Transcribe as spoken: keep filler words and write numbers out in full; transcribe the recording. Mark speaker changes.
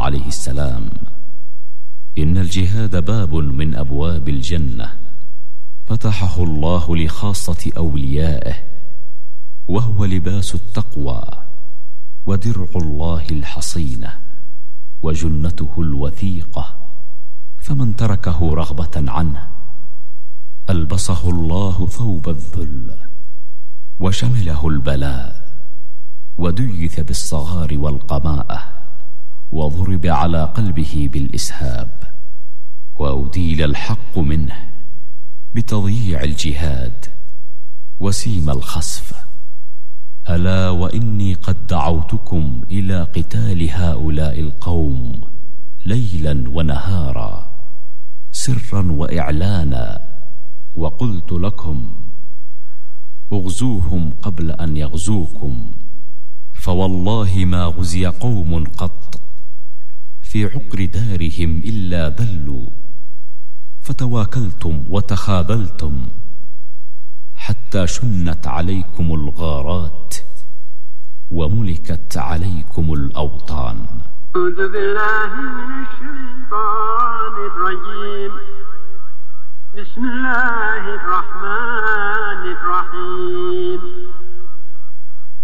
Speaker 1: عليه السلام: إن الجهاد باب من أبواب الجنة فتحه الله لخاصة أوليائه، وهو لباس التقوى ودرع الله الحصينة وجنته الوثيقة، فمن تركه رغبة عنه ألبسه الله ثوب الذل وشمله البلاء، وديث بالصغار والقماءة، وضرب على قلبه بالإسهاب، وأديل الحق منه بتضييع الجهاد وسيم الخسف. ألا وإني قد دعوتكم إلى قتال هؤلاء القوم ليلا ونهارا سرا وإعلانا، وقلت لكم اغزوهم قبل أن يغزوكم، فوالله ما غزي قوم قط في عقر دارهم إلا ذلوا، فتواكلتم وتخاذلتم حتى شنت عليكم الغارات وملكت عليكم الأوطان.
Speaker 2: أعوذ بالله من الشيطان الرجيم. بسم الله الرحمن الرحيم.